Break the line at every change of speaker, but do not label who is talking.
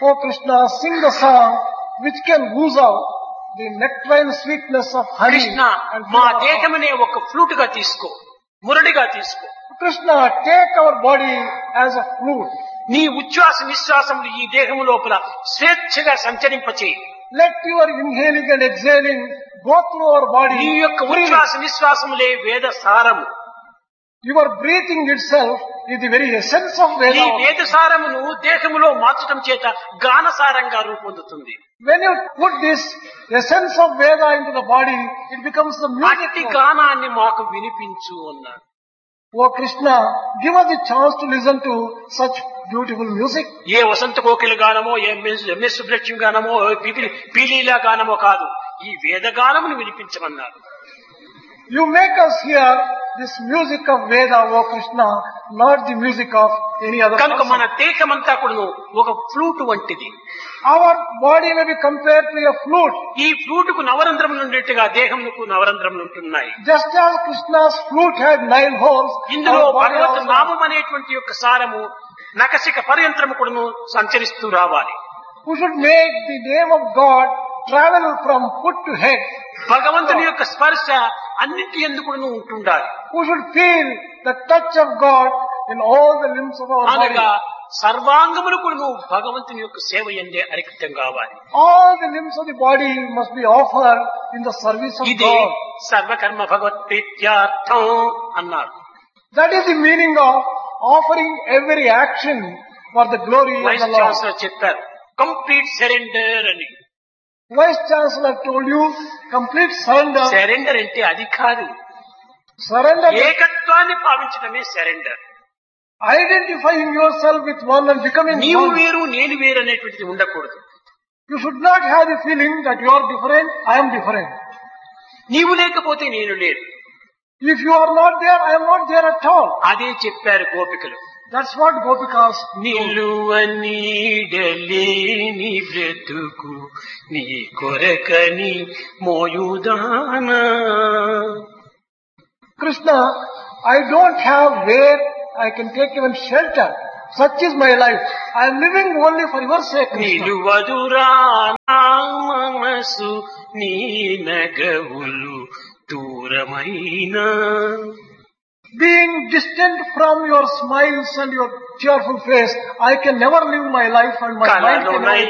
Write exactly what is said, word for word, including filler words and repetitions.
O Krishna, sing the song which can ooze out the nectarine sweetness of honey.
Krishna
and
మా
fill our heart.
దేహమనే ఒక flute గా తీసుకో, మురళిగా తీసుకో.
Krishna, take our body as a flute.
నీ ఉచ్ఛ్వాస నిశ్వాసములు ఈ దేహము లోపల స్వేచ్ఛగా సంచరింపచేయి.
Let your inhaling and exhaling go through our body.
నీ యొక్క
freely.
ఉచ్ఛ్వాస నిశ్వాసములే వేద సారము.
Your breathing itself is the very essence of
ఈ
Veda.
వేద సారమును దేహములో మార్చడం చేత గానసారంగా రూపొందుతుంది.
When you put this essence of Veda into the body, it becomes the music.
అట్టి
note.
గానాన్ని మాకు వినిపించు అన్నాడు.
O Krishna, give us the chance to listen to such beautiful music.
A Vasantha Kokila గానమో, A MS Subrahmanyam గానమో, PP- పీలీలా గానమో కాదు, ఈ వేద గానమును వినిపించమన్నారు.
You make us hear this music of Veda, O Krishna, not the music of any other
కనుక మన
person.
దేహమంతా కూడాను ఒక flute వంటిది.
Our body may be compared to a flute.
ఈ ఫ్లూటుకు నవరంధ్రములు ఉండేట్టుగా దేహమునకు నవరంధ్రములు ఉంటున్నాయి.
Just as Krishna's flute had nine holes,
ఇందులో
our body
Bhagwat
also-
నామం అనేటువంటి యొక్క సారము నకసిక పర్యంత్రము కూడాను సంచరిస్తూ రావాలి.
we should make the name of God travel from foot to head.
భగవంతుని యొక్క స్పర్శ అన్నింటి ఎందుకు ఉంటుండాలి.
We should feel the touch of God in all the limbs of our
అనగా
body.
సర్వాంగములు కూడాను భగవంతుని యొక్క సేవ ఎందే అరిక్తం కావాలి.
All the limbs of the body must be offered in the service of
ఇదే
God.
సర్వకర్మ భగవత్ ప్రీత్యార్థం అన్నారు.
That is the meaning of offering every action for the glory of
vice
the Lord.
Chancellor చెప్పారు, complete surrender అని.
Vice Chancellor told you complete surrender.
Surrender అంటే అది కాదు,
Surrender.
ఏకత్వాన్ని భావించడమే surrender.
Identifying yourself with one and becoming
నీవు
one.
వేరు నేను వేరు అనేటువంటిది ఉండకూడదు.
You should not have the feeling that you are different, I am different.
నీవు లేకపోతే నేను లేను.
If you are not there, I am not there at all.
అదే చెప్పారు గోపికలు.
That's what Gopikas do.
నిలువ నీడలేని బ్రతుకు నీ కొరకని మోయుదానా.
Krishna, I don't have where I can take even shelter. Such is my life. I am living only for your sake, Krishna.
నిలువదురా నా మనసు నీ నగవులు దూరమైనా.
Being distant from your smiles and your cheerful face, I can never live my life and my mind can never
కలలోనై